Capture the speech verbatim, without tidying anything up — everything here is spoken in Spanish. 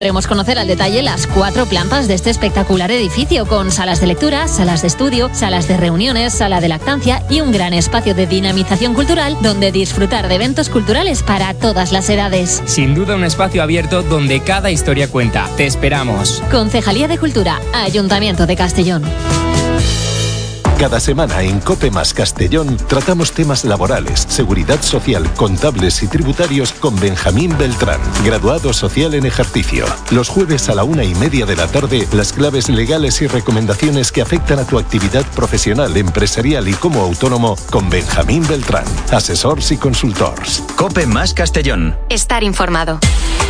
Queremos conocer al detalle las cuatro plantas de este espectacular edificio, con salas de lectura, salas de estudio, salas de reuniones, sala de lactancia y un gran espacio de dinamización cultural donde disfrutar de eventos culturales para todas las edades. Sin duda un espacio abierto donde cada historia cuenta. Te esperamos. Concejalía de Cultura, Ayuntamiento de Castellón. Cada semana en COPE más Castellón tratamos temas laborales, seguridad social, contables y tributarios con Benjamín Beltrán, graduado social en ejercicio. Los jueves a la una y media de la tarde, las claves legales y recomendaciones que afectan a tu actividad profesional, empresarial y como autónomo con Benjamín Beltrán, asesors y consultors. COPE más Castellón. Estar informado.